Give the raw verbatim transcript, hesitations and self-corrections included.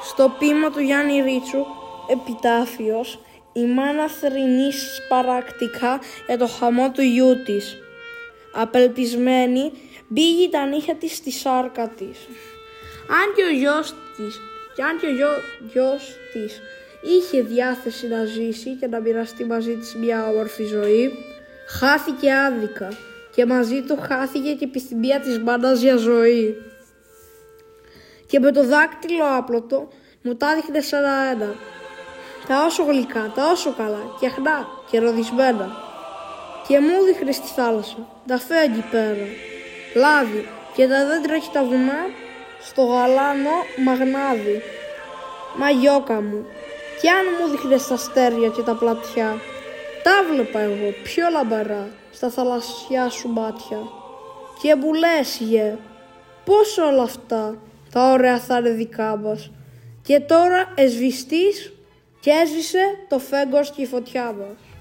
Στο ποίημα του Γιάννη Ρίτσου, «Επιτάφιος», η μάνα θρηνεί σπαρακτικά για το χαμό του γιού της. Απελπισμένη, μπήγει τα νύχια της στη σάρκα της. Αν και ο γιος της, και αν και ο γιο, γιος της είχε διάθεση να ζήσει και να μοιραστεί μαζί της μια όμορφη ζωή, χάθηκε άδικα και μαζί του χάθηκε και η επιθυμία της μάνας για ζωή. Και με το δάκτυλο άπλωτο μου τα δείχνε σε ένα-ένα, τα όσο γλυκά, τα όσο καλά, και αχνά και ροδισμένα. Και μου δείχνε στη θάλασσα, τα φέγγι πέρα, λάδι και τα δέντρα και τα βουνά στο γαλάνο μαγνάδι. Μα γιώκα μου, κι αν μου δείχνες τα αστέρια και τα πλατιά, τα βλέπα εγώ πιο λαμπερά στα θαλασσιά σου μάτια. Και μου λες, γε, πώς όλα αυτά τα ωραία θα είναι δικά μας. Και τώρα εσβηστείς και έσβησε το φέγγος και η φωτιά μας.